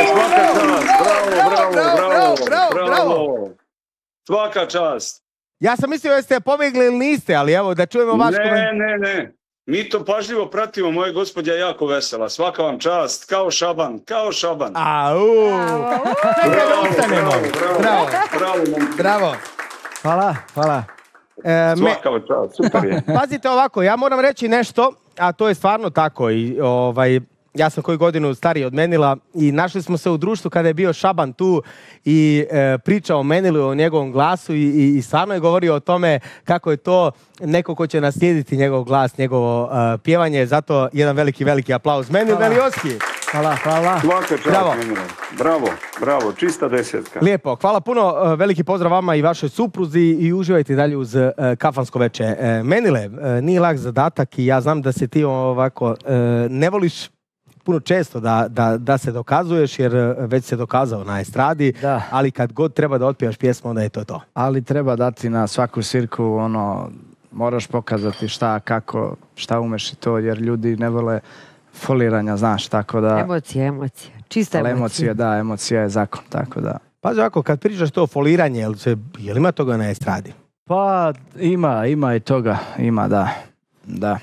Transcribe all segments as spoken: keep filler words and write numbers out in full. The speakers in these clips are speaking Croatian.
svaka čast, bravo, bravo, bravo, bravo, bravo. Svaka čast. Ja sam mislio da ste pobjegli ili niste, ali evo da čujemo vaš komentar. Ne, ne, ne. Mi to pažljivo pratimo, moje gospodja je jako vesela. Svaka vam čast, kao Šaban, kao Šaban. Au! Čekaj da ustanemo. Bravo, bravo. Bravo. Hvala, hvala. E, Svaka vam čast, super je. Pazite ovako, ja moram reći nešto, a to je stvarno tako i ovaj... Ja sam koju godinu stariji od Menila i našli smo se u društvu kada je bio Šaban tu i e, pričao o Menilu, o njegovom glasu i, i, i stvarno je govorio o tome kako je to neko ko će naslijediti njegov glas, njegovo uh, pjevanje. Zato jedan veliki, veliki aplauz. Menil Velioski. Hvala, hvala. Svaka čast, bravo. Menilo. Bravo, bravo, čista desetka. Lijepo, hvala puno, uh, veliki pozdrav vama i vašoj supruzi i uživajte dalje uz uh, kafansko veče. Uh, Menile, uh, nije lak zadatak i ja znam da se ti ovako uh, ne voliš puno često da, da, da se dokazuješ, jer već se dokazao na estradi, da. Ali kad god treba da otpijaš pjesmu, onda je to to. Ali treba dati na svaku svirku, ono, moraš pokazati šta, kako, šta umeš i to, jer ljudi ne vole foliranja, znaš, tako da... Emocije, emocije. Čista emocija. emocija. Da, emocija je zakon, tako da... Pazi ovako, kad pričaš to foliranje, jel, se, jel ima toga na estradi? Pa, ima, ima i toga, ima, da, da.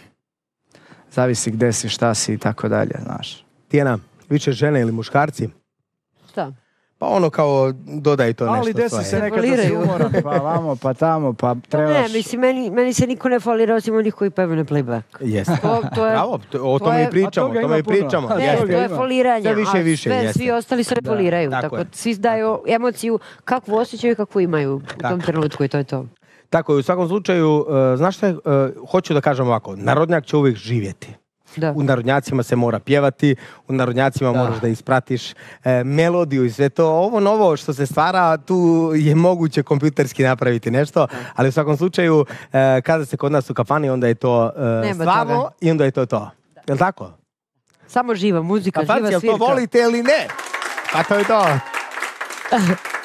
Zavisi gde si, šta si i tako dalje, znaš. Tijena, više žene ili muškarci? Šta? Pa ono kao dodaj to nešto ali svoje. Ali desi se nekad da si umoran, pa vamo, pa tamo, pa trebaš... Pa ne, mislim, meni, meni se niko ne folira osim onih koji pevaju na playback. Jeste. To, to je, bravo, to, o tome i pričamo, o tome i pričamo. Ne, to je foliranje, sve više, više, a sve, jeste. svi ostali se ne foliraju. Tako, tako tako svi daju emociju kakvu osjećaju i kakvu imaju u tako. tom trenutku i to je to. Tako je, u svakom slučaju, uh, znaš šta, uh, hoću da kažem ovako, narodnjak će uvijek živjeti. Da. U narodnjacima se mora pjevati, u narodnjacima da. moraš da ispratiš e, melodiju i sve to. Ovo novo što se stvara, tu je moguće kompjuterski napraviti nešto, da. ali u svakom slučaju, e, kada se kod nas u kafani, onda je to e, stvarno toga. I onda je to to. Da. Je li tako? Samo živa muzika, Kafanci, živa svirka. Jel to volite ili ne? Pa to je to.